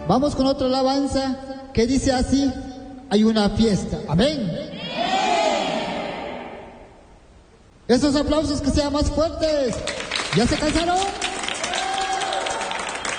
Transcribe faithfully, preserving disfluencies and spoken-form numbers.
Vamos con otra alabanza que dice así: hay una fiesta. Amén. Esos aplausos que sean más fuertes. ¿Ya se cansaron?